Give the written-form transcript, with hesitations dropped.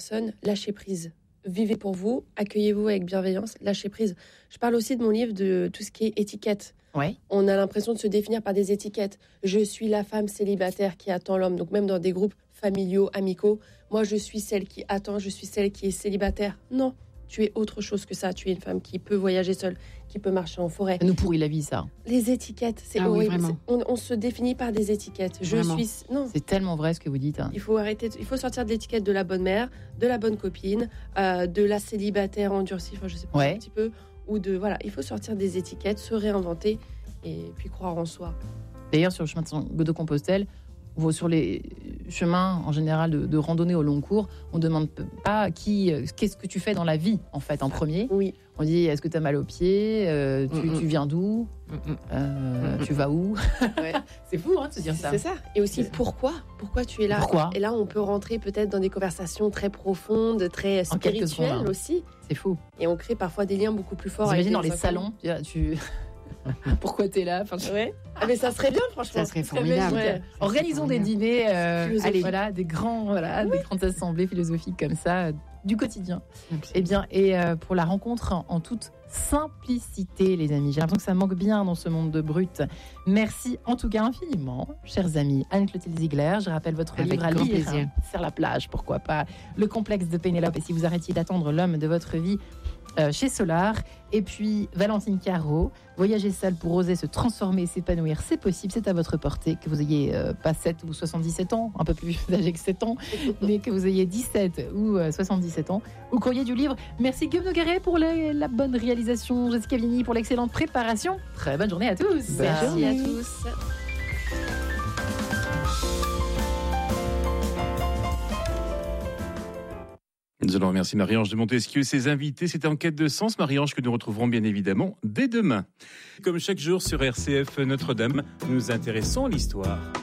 personne, lâchez prise. Vivez pour vous, accueillez-vous avec bienveillance, lâchez prise. Je parle aussi de mon livre de tout ce qui est étiquette. Ouais. On a l'impression de se définir par des étiquettes. Je suis la femme célibataire qui attend l'homme. Donc même dans des groupes familiaux, amicaux, moi je suis celle qui attend, je suis celle qui est célibataire. Non, tu es autre chose que ça. Tu es une femme qui peut voyager seule, qui peut marcher en forêt. Ça nous pourrit la vie, ça. Les étiquettes, c'est horrible. On se définit par des étiquettes. Non. C'est tellement vrai ce que vous dites. Hein. Il faut arrêter. Il faut sortir de l'étiquette de la bonne mère, de la bonne copine, de la célibataire endurcie. Enfin, je sais pas un petit peu. Ou de il faut sortir des étiquettes, se réinventer et puis croire en soi. D'ailleurs, sur le chemin de Santiago-de-Compostelle, sur les chemins en général de randonnée au long cours, on ne demande pas qu'est-ce que tu fais dans la vie en fait en premier. Oui. On dit est-ce que tu as mal aux pieds, tu viens d'où, tu vas où. Ouais. C'est fou de se dire ça. C'est ça. Et aussi pourquoi tu es là. Pourquoi. Et là on peut rentrer peut-être dans des conversations très profondes, très spirituelles aussi. C'est fou. Et on crée parfois des liens beaucoup plus forts. J'imagine dans les salons, pourquoi t'es là mais ça serait bien, franchement. Ça serait formidable. Organisons des dîners, des grandes assemblées philosophiques comme ça, du quotidien. Et pour la rencontre en toute simplicité, les amis. J'ai l'impression que ça manque bien dans ce monde de brut. Merci en tout cas infiniment, chers amis. Anne-Clotilde Ziegler, je rappelle votre livre à lire, Sur la plage, pourquoi pas. Le complexe de Pénélope, et si vous arrêtiez d'attendre l'homme de votre vie, chez Solar. Et puis Valentine Caro, voyager seule pour oser se transformer et s'épanouir, c'est possible, c'est à votre portée, que vous ayez pas 7 ou 77 ans, un peu plus âgé que 7 ans, mais que vous ayez 17 ou 77 ans, au courrier du livre. Merci Guillaume Nogueret pour la bonne réalisation, Jessica Vigny pour l'excellente préparation. Très bonne journée à tous. Merci à tous. Nous allons remercier Marie-Ange de Montesquieu et ses invités. C'était En quête de sens, Marie-Ange, que nous retrouverons bien évidemment dès demain. Comme chaque jour sur RCF Notre-Dame, nous nous intéressons à l'histoire.